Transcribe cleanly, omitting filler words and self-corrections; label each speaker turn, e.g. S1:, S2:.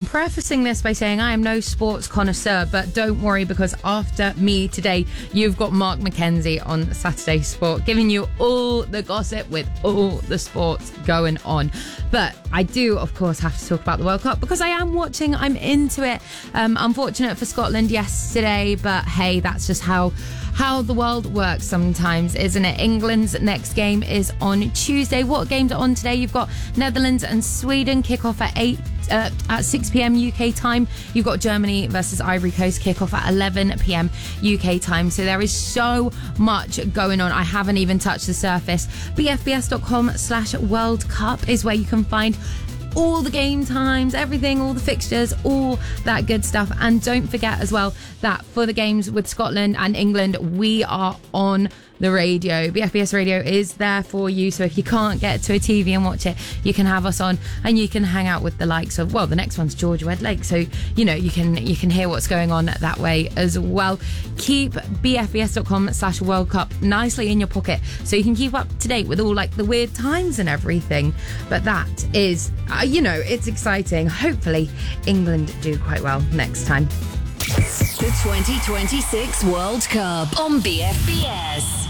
S1: prefacing this by saying I am no sports connoisseur, but don't worry, because after me today, you've got Mark McKenzie on Saturday Sport, giving you all the gossip with all the sports going on. But I do, of course, have to talk about the World Cup because I am watching. I'm into it. Unfortunate for Scotland yesterday, but hey, that's just how the world works sometimes, isn't it? England's next game is on Tuesday. What games are on today? You've got Netherlands and Sweden kick off at 6 p.m. UK time. You've got Germany versus Ivory Coast kick off at 11 p.m. UK time. So there is so much going on. I haven't even touched the surface. BFBS.com/World Cup is where you can find all the game times, everything, all the fixtures, all that good stuff. And don't forget as well that for the games with Scotland and England, we are on the radio. BFBS Radio is there for you. So if you can't get to a TV and watch it, you can have us on and you can hang out with the likes of, well, the next one's George Wedlake. So, you know, you can hear what's going on that way as well. Keep BFBS.com/World Cup nicely in your pocket so you can keep up to date with all like the weird times and everything. But that is, it's exciting. Hopefully England do quite well next time.
S2: The 2026 World Cup on BFBS.